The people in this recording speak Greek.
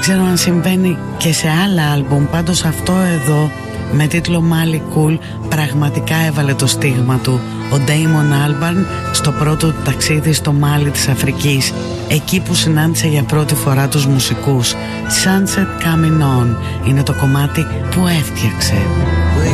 ξέρω αν συμβαίνει και σε άλλα άλμπουμ, πάντως αυτό εδώ με τίτλο Mali Cool πραγματικά έβαλε το στίγμα του. Ο Damon Albarn στο πρώτο ταξίδι στο Μάλι της Αφρικής, εκεί που συνάντησε για πρώτη φορά τους μουσικούς. Sunset Coming On είναι το κομμάτι που έφτιαξε.